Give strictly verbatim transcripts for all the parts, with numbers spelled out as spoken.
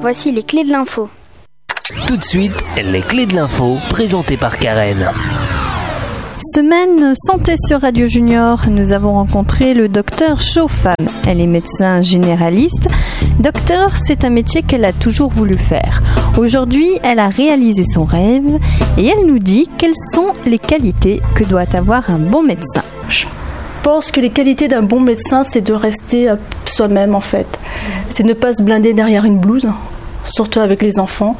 Voici les clés de l'info. Tout de suite, les clés de l'info présentées par Karen. Semaine santé sur Radio Junior, nous avons rencontré le docteur Chaufam. Elle est médecin généraliste. Docteur, c'est un métier qu'elle a toujours voulu faire. Aujourd'hui, elle a réalisé son rêve et elle nous dit quelles sont les qualités que doit avoir un bon médecin. Je pense que les qualités d'un bon médecin, c'est de rester soi-même en fait. C'est ne pas se blinder derrière une blouse, surtout avec les enfants,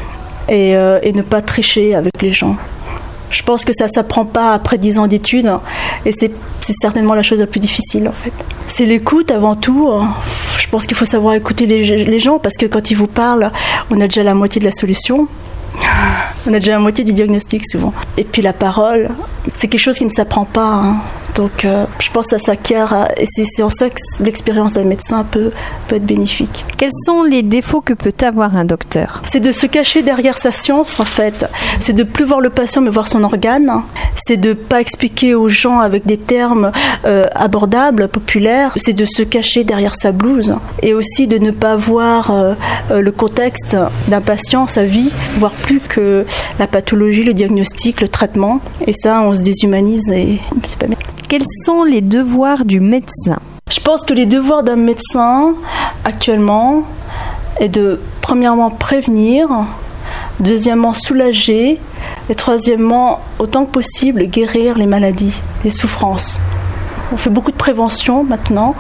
et, euh, et ne pas tricher avec les gens. Je pense que ça ne s'apprend pas après dix ans d'études et c'est, c'est certainement la chose la plus difficile en fait. C'est l'écoute avant tout. Je pense qu'il faut savoir écouter les, les gens parce que quand ils vous parlent, on a déjà la moitié de la solution. On a déjà la moitié du diagnostic souvent. Et puis la parole, c'est quelque chose qui ne s'apprend pas. Hein. Donc euh, je pense que ça s'acquiert et c'est, c'est en ça que l'expérience d'un médecin peut, peut être bénéfique. Quels sont les défauts que peut avoir un docteur ? C'est de se cacher derrière sa science en fait. C'est de plus voir le patient mais voir son organe. C'est de ne pas expliquer aux gens avec des termes euh, abordables, populaires. C'est de se cacher derrière sa blouse. Et aussi de ne pas voir euh, euh, le contexte d'un patient, sa vie, voir plus que la pathologie, le diagnostic, le traitement. Et ça, on se déshumanise et c'est pas bien. Quels sont les devoirs du médecin ? Je pense que les devoirs d'un médecin, actuellement, est de, premièrement, prévenir, deuxièmement, soulager, et troisièmement, autant que possible, guérir les maladies, les souffrances. On fait beaucoup de prévention maintenant.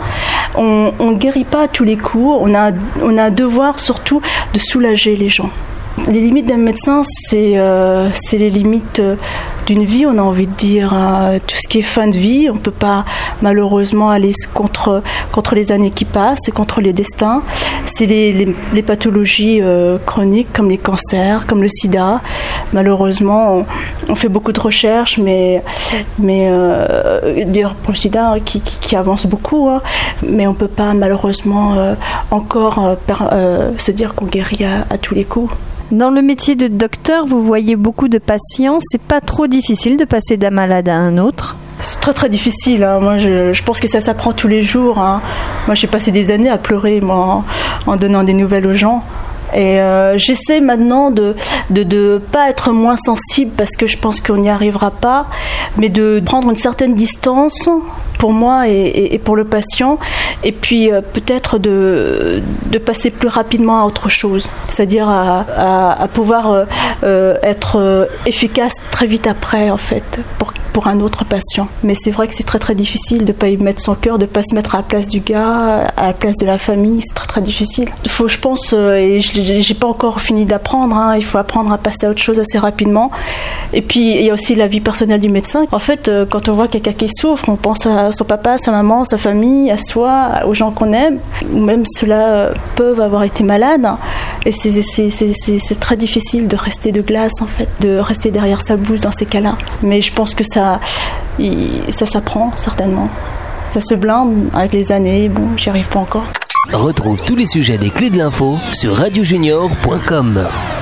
On ne guérit pas à tous les coups. On a, on a un devoir surtout de soulager les gens. Les limites d'un médecin, c'est, euh, c'est les limites euh, d'une vie, on a envie de dire. Euh, tout ce qui est fin de vie, on ne peut pas malheureusement aller contre, contre les années qui passent et contre les destins. C'est les, les, les pathologies euh, chroniques comme les cancers, comme le sida. Malheureusement, on, on fait beaucoup de recherches, mais, mais euh, d'ailleurs pour le sida qui, qui, qui avance beaucoup, hein, mais on ne peut pas malheureusement euh, encore euh, per, euh, se dire qu'on guérit à, à tous les coups. Dans le métier de docteur, vous voyez beaucoup de patients. C'est pas trop difficile de passer d'un malade à un autre ? C'est très très difficile. Hein. Moi, je, je pense que ça s'apprend tous les jours. Hein. Moi, j'ai passé des années à pleurer moi, en, en donnant des nouvelles aux gens. Et euh, j'essaie maintenant de de de pas être moins sensible parce que je pense qu'on n'y arrivera pas, mais de prendre une certaine distance pour moi et, et, et pour le patient, et puis euh, peut-être de de passer plus rapidement à autre chose, c'est-à-dire à à, à pouvoir euh, euh, être euh, efficace très vite après en fait pour pour un autre patient. Mais c'est vrai que c'est très très difficile de pas y mettre son cœur, de pas se mettre à la place du gars, à la place de la famille. C'est très très difficile. Il faut, je pense, euh, et je j'ai pas encore fini d'apprendre, hein. Il faut apprendre à passer à autre chose assez rapidement. Et puis il y a aussi la vie personnelle du médecin. En fait, euh, quand on voit quelqu'un qui souffre, on pense à son papa, sa maman, sa famille, à soi, aux gens qu'on aime, ou même ceux-là euh, peuvent avoir été malades. Et c'est, c'est, c'est, c'est, c'est très difficile de rester de glace en fait, de rester derrière sa blouse dans ces cas-là. Mais je pense que ça, il, ça s'apprend certainement. Ça se blinde avec les années. Bon, j'y arrive pas encore. Retrouve tous les sujets des clés de l'info sur radio junior point com.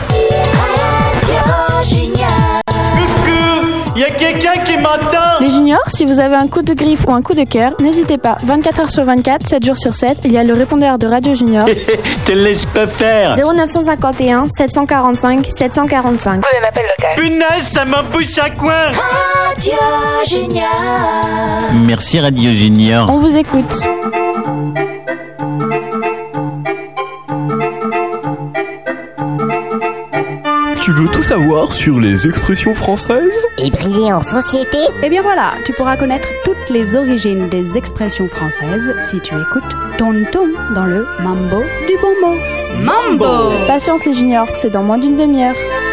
Radio Junior. Coucou, y a quelqu'un qui m'entend? Les juniors, si vous avez un coup de griffe ou un coup de cœur, n'hésitez pas. vingt-quatre heures sur vingt-quatre, sept jours sur sept, il y a le répondeur de Radio Junior. Te laisse pas faire. zéro neuf cent cinquante et un sept cent quarante-cinq sept cent quarante-cinq. Un appel local. Punaise, ça m'embouche à coin. Radio Junior. Merci Radio Junior. On vous écoute. Tu veux tout savoir sur les expressions françaises? Et briller en société? Eh bien voilà, tu pourras connaître toutes les origines des expressions françaises si tu écoutes Ton Tom dans le Mambo du bon mot. Mambo! Patience les juniors, c'est dans moins d'une demi-heure.